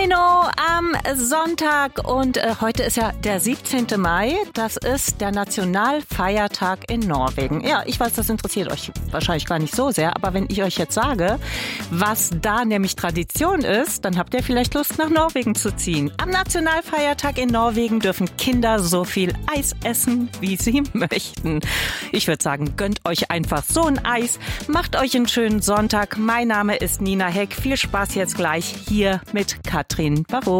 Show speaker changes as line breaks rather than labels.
Domino am Sonntag und heute ist ja der 17. Mai. Das ist der Nationalfeiertag in Norwegen. Ja, ich weiß, das interessiert euch wahrscheinlich gar nicht so sehr, aber wenn ich euch jetzt sage, was da nämlich Tradition ist, dann habt ihr vielleicht Lust, nach Norwegen zu ziehen. Am Nationalfeiertag in Norwegen dürfen Kinder so viel Eis essen, wie sie möchten. Ich würde sagen, gönnt euch einfach so ein Eis, macht euch einen schönen Sonntag. Mein Name ist Nina Heck. Viel Spaß jetzt gleich hier mit Katrin Baro.